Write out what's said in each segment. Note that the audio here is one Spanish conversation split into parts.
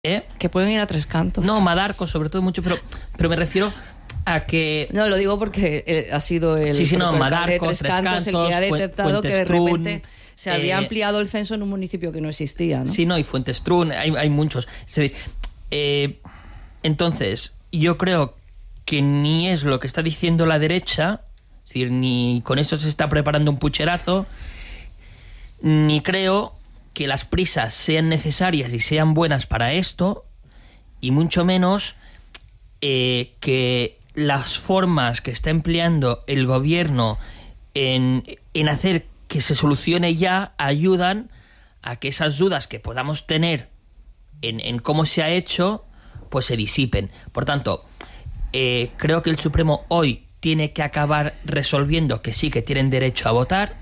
Que pueden ir a Tres Cantos. No, Madarco sobre todo mucho, pero me refiero a que... No, lo digo porque ha sido el Madarco, Tres Cantos el que ha detectado que de repente se había ampliado el censo en un municipio que no existía, ¿no? Sí, no, y Fuentestrún, hay muchos. Es decir, entonces, yo creo que ni es lo que está diciendo la derecha, es decir, ni con eso se está preparando un pucherazo, ni creo que las prisas sean necesarias y sean buenas para esto, y mucho menos que las formas que está empleando el gobierno en hacer que se solucione ya ayudan a que esas dudas que podamos tener en cómo se ha hecho pues se disipen. Por tanto, creo que el Supremo hoy tiene que acabar resolviendo que sí, que tienen derecho a votar,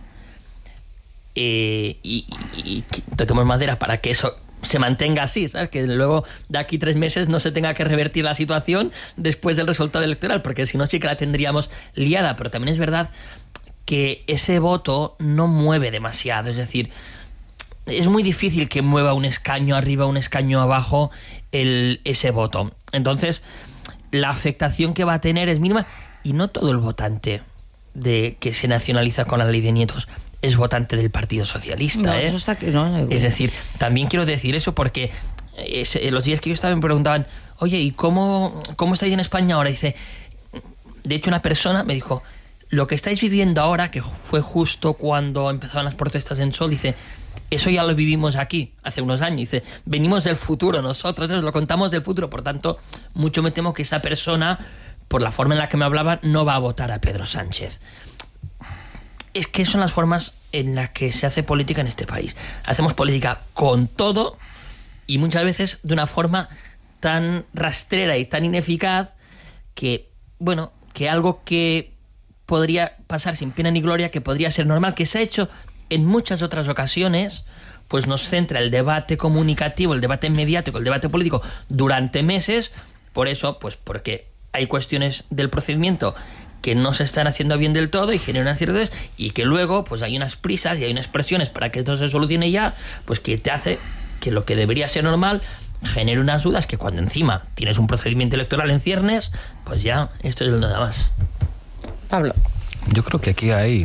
y toquemos madera para que eso se mantenga así, ¿sabes? Que luego de aquí 3 meses no se tenga que revertir la situación después del resultado electoral, porque si no sí que la tendríamos liada. Pero también es verdad que ese voto no mueve demasiado, es decir, es muy difícil que mueva un escaño arriba, un escaño abajo ese voto. Entonces, la afectación que va a tener es mínima, y no todo el votante que se nacionaliza con la ley de nietos es votante del Partido Socialista. No, eso está que no. Es decir, también quiero decir eso porque los días que yo estaba me preguntaban, oye, ¿y cómo estáis en España ahora? Dice, de hecho una persona me dijo, lo que estáis viviendo ahora, que fue justo cuando empezaban las protestas en Sol, dice, eso ya lo vivimos aquí hace unos años. Dice, venimos del futuro nosotros, entonces lo contamos del futuro. Por tanto, mucho me temo que esa persona, por la forma en la que me hablaba, no va a votar a Pedro Sánchez. Es que son las formas en las que se hace política en este país. Hacemos política con todo y muchas veces de una forma tan rastrera y tan ineficaz que, bueno, que algo que podría pasar sin pena ni gloria, que podría ser normal, que se ha hecho en muchas otras ocasiones, pues nos centra el debate comunicativo, el debate mediático, el debate político durante meses. Por eso, pues porque hay cuestiones del procedimiento que no se están haciendo bien del todo y generan ciertos, y que luego pues hay unas prisas y hay unas presiones para que esto se solucione ya, pues que te hace que lo que debería ser normal genere unas dudas que cuando encima tienes un procedimiento electoral en ciernes, pues ya esto es nada más. Pablo. Yo creo que aquí hay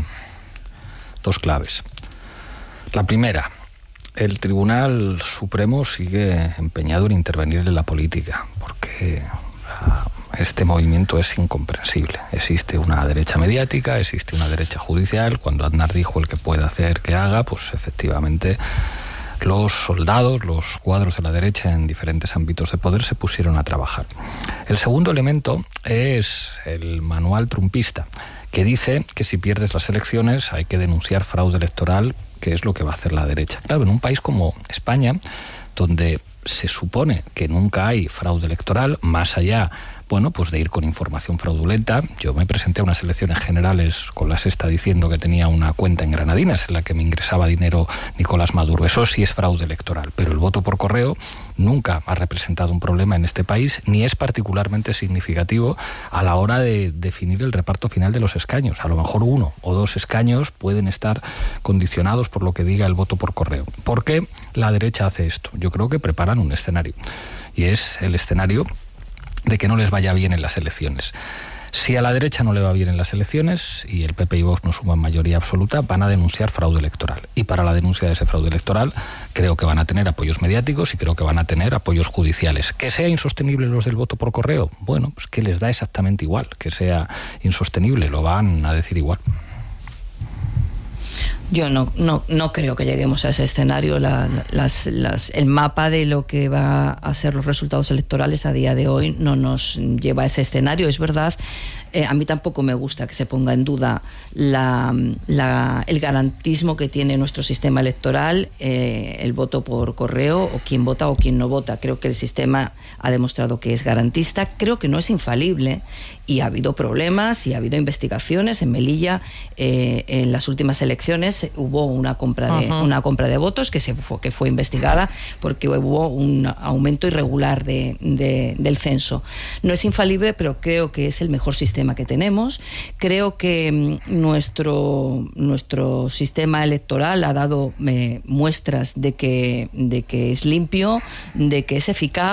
2 claves. La primera, el Tribunal Supremo sigue empeñado en intervenir en la política, porque este movimiento es incomprensible. Existe una derecha mediática, existe una derecha judicial. Cuando Aznar dijo el que puede hacer que haga, pues efectivamente los soldados, los cuadros de la derecha en diferentes ámbitos de poder se pusieron a trabajar. El segundo elemento es el manual trumpista, que dice que si pierdes las elecciones hay que denunciar fraude electoral, que es lo que va a hacer la derecha. Claro, en un país como España, donde se supone que nunca hay fraude electoral, más allá, bueno, pues de ir con información fraudulenta. Yo me presenté a unas elecciones generales con la Sexta diciendo que tenía una cuenta en Granadinas en la que me ingresaba dinero Nicolás Maduro. Eso sí es fraude electoral, pero el voto por correo nunca ha representado un problema en este país, ni es particularmente significativo a la hora de definir el reparto final de los escaños. A lo mejor 1 o 2 escaños pueden estar condicionados por lo que diga el voto por correo. ¿Por qué la derecha hace esto? Yo creo que preparan un escenario, y es el escenario de que no les vaya bien en las elecciones. Si a la derecha no le va bien en las elecciones y el PP y Vox no suman mayoría absoluta, van a denunciar fraude electoral. Y para la denuncia de ese fraude electoral creo que van a tener apoyos mediáticos y creo que van a tener apoyos judiciales. ¿Que sea insostenible los del voto por correo? Bueno, pues que les da exactamente igual. Que sea insostenible, lo van a decir igual. Yo no creo que lleguemos a ese escenario. El mapa de lo que va a ser los resultados electorales a día de hoy no nos lleva a ese escenario. Es verdad, a mí tampoco me gusta que se ponga en duda el garantismo que tiene nuestro sistema electoral, el voto por correo, o quién vota o quién no vota. Creo que el sistema ha demostrado que es garantista. Creo que no es infalible, y ha habido problemas y ha habido investigaciones. En Melilla, en las últimas elecciones, hubo una compra de votos que fue investigada porque hubo un aumento irregular del censo. No es infalible, pero creo que es el mejor sistema sistema que tenemos. Creo que nuestro sistema electoral ha dado muestras de que es limpio, de que es eficaz